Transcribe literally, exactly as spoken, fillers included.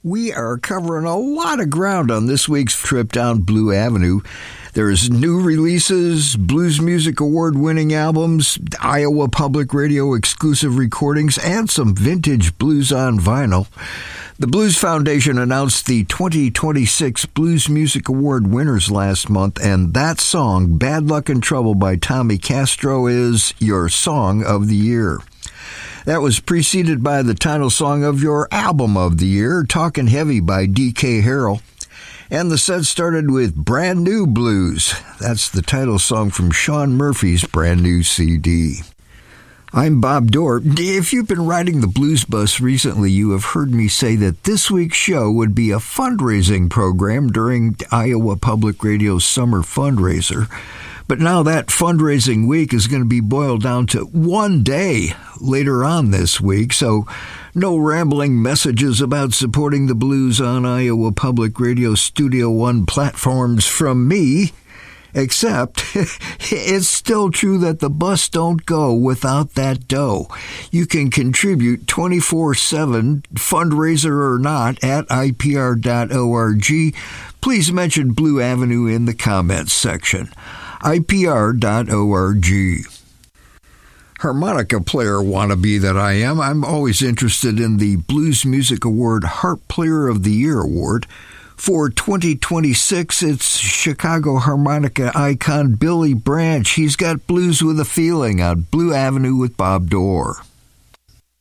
We are covering a lot of ground on this week's trip down Blue Avenue. There's new releases, Blues Music Award-winning albums, Iowa Public Radio exclusive recordings, and some vintage blues on vinyl. The Blues Foundation announced the twenty twenty-six Blues Music Award winners last month, and that song, Bad Luck and Trouble by Tommy Castro, is your Song of the Year. That was preceded by the title song of your Album of the Year, Talkin' Heavy by D K Harrell. And the set started with Brand New Blues. That's the title song from Sean Murphy's brand new C D. I'm Bob Dorr. If you've been riding the Blues Bus recently, you have heard me say that this week's show would be a fundraising program during Iowa Public Radio's summer fundraiser. But now that fundraising week is going to be boiled down to one day later on this week, so no rambling messages about supporting the blues on Iowa Public Radio Studio One platforms from me, except it's still true that the bus don't go without that dough. You can contribute twenty-four seven, fundraiser or not, at I P R dot org. Please mention Blue Avenue in the comments section. I P R dot org. Harmonica player wannabe that I am, I'm always interested in the Blues Music Award Harp Player of the Year award. For twenty twenty-six, it's Chicago harmonica icon Billy Branch. He's got Blues with a Feeling on Blue Avenue with Bob Dorr.